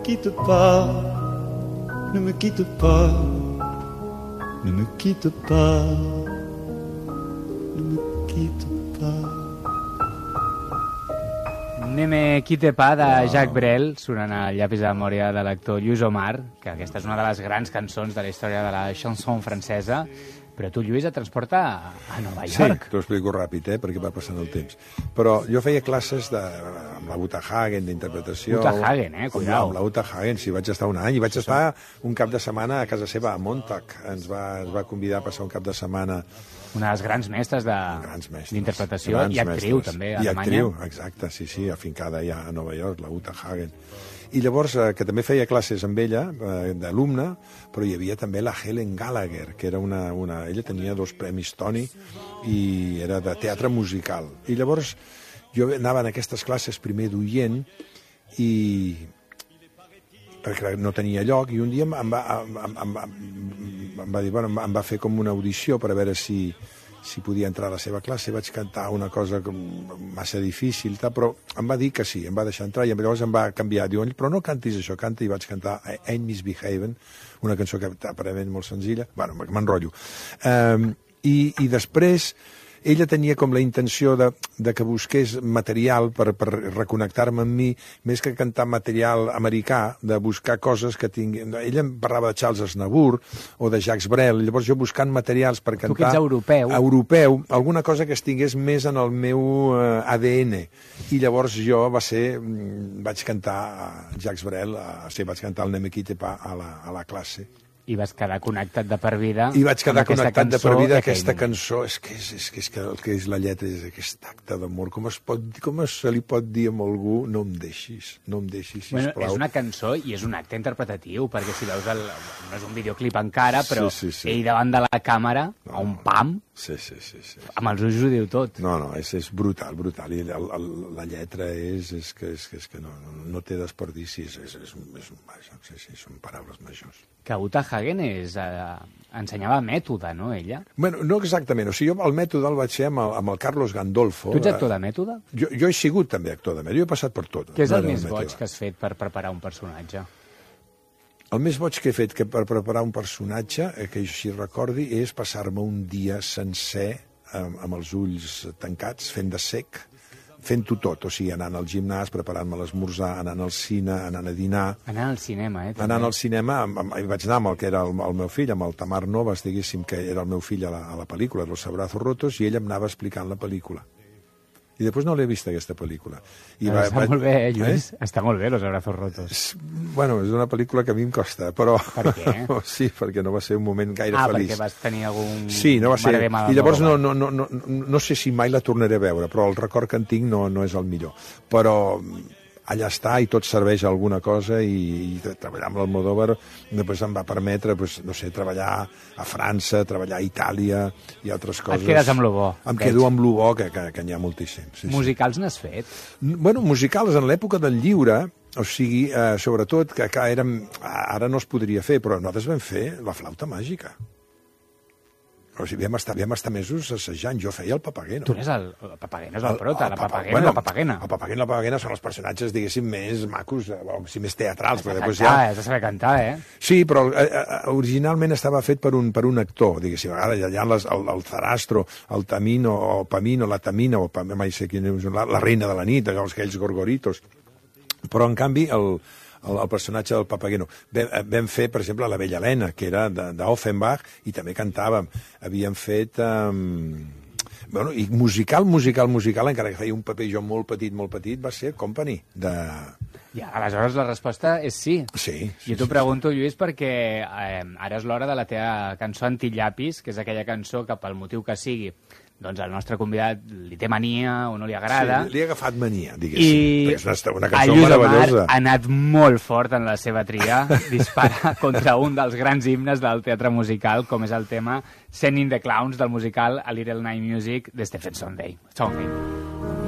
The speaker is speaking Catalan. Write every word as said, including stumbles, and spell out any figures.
quitte pas, ne me quitte pas, ne me quitte pas, ne me quitte pas. Ne me quitte pas de Jacques Brel, sonant al llapis de memòria de l'actor Lluís Omar, que aquesta és una de les grans cançons de la història de la chanson francesa, però tu, Lluís, et transporta a, a Nova York. Sí, t'ho explico ràpid, eh, perquè va passant el temps. Però jo feia classes de, amb la Uta Hagen, d'interpretació. Uta Hagen, eh, cuidao. Amb la Uta Hagen, sí, vaig estar un any. I vaig estar un cap de setmana a casa seva, a Montauk. Ens va, ens va convidar a passar un cap de setmana. Una de les grans mestres d'interpretació i actriu, mestres. També, a I Alemanya. actriu, exacte, sí, sí, afincada ja a Nova York, la Uta Hagen. I llavors, eh, que també feia classes amb ella, eh, d'alumne, però hi havia també la Helen Gallagher, que era una, una... Ella tenia dos premis Tony i era de teatre musical. I llavors jo anava en aquestes classes primer d'oient i perquè no tenia lloc, i un dia em va, em, em, em, em va dir, bueno, em va fer com una audició per a veure si, si podia entrar a la seva classe. Vaig cantar una cosa massa difícil, però em va dir que sí, em va deixar entrar, i llavors em va canviar. Diu, però no cantis això, canta, i vaig cantar Ain't Misbehavin', una cançó que aparentment molt senzilla. Bueno, m'enrotllo. Um, i, I després ella tenia com la intenció de, de que busqués material per, per reconnectar-me amb mi, més que cantar material americà, de buscar coses que tinguin... Ella em parlava de Charles Aznavour o de Jacques Brel, llavors jo buscant materials per cantar... Tu que ets europeu. Europeu, alguna cosa que estigués més en el meu uh, A D N. I llavors jo va ser... vaig cantar Jacques Brel, a, sí, vaig cantar el Ne me quitte pas a la, a la classe. I vas quedar connectat de per vida. I vaig quedar connectat de per vida. Aquesta aquell... cançó, és que, és, és, que, és que el que és la lletra és aquest acte d'amor. Com, es pot, com es se li pot dir a algú, no em deixis, no em deixis, sisplau. Bueno, és una cançó i és un acte interpretatiu, perquè si veus, el, no és un videoclip encara, però sí, sí, sí. ell davant de la càmera, no, a un pam, sí, sí, sí, sí, sí. amb els ulls ho diu tot. No, no, és, és brutal, brutal. I el, el, la lletra és, és, que, és, és que no, no, no té desperdici, és, és, és, és, és, sí, sí, són paraules majors. Que Uta Hagen és, eh, ensenyava mètode, no, ella? Bueno, no exactament. O sigui, jo el mètode el vaig fer amb el, amb el Carlos Gandolfo. Tu ets actor de mètode? Jo, jo he sigut també actor de mètode. Jo he passat per tot. Què és el més boig que has fet per preparar un personatge? El més boig que he fet que per preparar un personatge, eh, que jo així recordi, és passar-me un dia sencer amb, amb els ulls tancats, fent de cec, fent-ho tot, o sigui, anant al gimnàs, preparant-me l'esmorzar, anant al cine, anant a dinar... Anant al cinema, eh? També. Anant al cinema, amb, amb, vaig anar amb el que era el, el meu fill, amb el Tamar Novas, diguéssim, que era el meu fill a la, a la pel·lícula, Los Abrazos Rotos, i ell em anava explicant la pel·lícula. I després no l'he vista, aquesta pel·lícula. I va, està va... molt bé, eh, Lluís? Eh? Està molt bé, Los Abrazos Rotos. Bueno, és una pel·lícula que a mi em costa, però... Per què? Sí, perquè no va ser un moment gaire ah, feliç. Ah, perquè vas tenir algun... Sí, no va ser... I llavors no, no, no, no, no sé si mai la tornaré a veure, però el record que en tinc no, no és el millor. Però allà està, i tot serveix a alguna cosa, i, i treballar amb l'Almodóvar després em va permetre, pues, no sé, treballar a França, treballar a Itàlia i altres coses. Et quedes amb lo bo. Em quedo amb lo bo, que, que, que n'hi ha moltíssim. Sí, musicals sí. N'has fet? Bueno, musicals en l'època del lliure, o sigui, eh, sobretot, que, que érem, ara no es podria fer, però nosaltres vam fer La flauta màgica. O sigui, vam estar, vam estar mesos assajant. Jo feia el Papageno. Tu eres el... El Papageno és el, el prota, el, el la Papageno bueno, la Papagena. El Papageno i la Papagena són els personatges, diguéssim, més macos, o si més teatrals. Has de cantar, ja... has de saber cantar, eh? Sí, però eh, eh, originalment estava fet per un, per un actor, diguéssim. Ara hi ha les, el, el Zarastro, el Tamino, o Pamino, la Tamina, o mai sé quin és, la, la reina de la nit, aquells gorgoritos. Però, en canvi, el... El, el personatge del Papageno. Vam, vam fer, per exemple, La Bella Helena, que era d'Offenbach, i també cantàvem. Havíem fet... Um, bueno, i musical, musical, musical, encara que feia un paper jo molt petit, molt petit, va ser Company, de... Ja, aleshores la resposta és sí. Sí. Jo t'ho pregunto, Lluís, perquè eh, ara és l'hora de la teva cançó Antillapis, que és aquella cançó que, pel motiu que sigui, doncs el nostre convidat li té mania o no li agrada. Sí, li ha agafat mania, diguéssim. I és una, una cançó meravellosa. Ha anat molt fort en la seva tria, dispara contra un dels grans himnes del teatre musical, com és el tema Sending the Clowns del musical A Little Night Music de Stephen Sondheim. Sondheim.